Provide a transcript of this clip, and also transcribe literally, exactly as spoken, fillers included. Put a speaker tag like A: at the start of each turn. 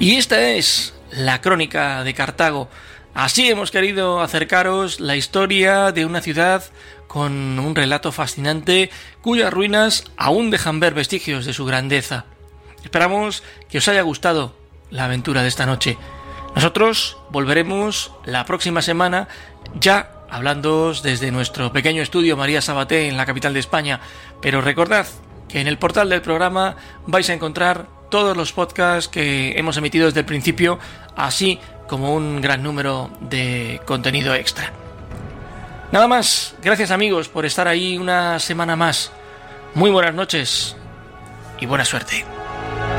A: Y esta es la crónica de Cartago. Así hemos querido acercaros la historia de una ciudad con un relato fascinante cuyas ruinas aún dejan ver vestigios de su grandeza. Esperamos que os haya gustado la aventura de esta noche. Nosotros volveremos la próxima semana ya hablándoos desde nuestro pequeño estudio María Sabaté en la capital de España. Pero recordad que en el portal del programa vais a encontrar todos los podcasts que hemos emitido desde el principio, así como un gran número de contenido extra. Nada más, gracias amigos por estar ahí una semana más. Muy buenas noches y buena suerte.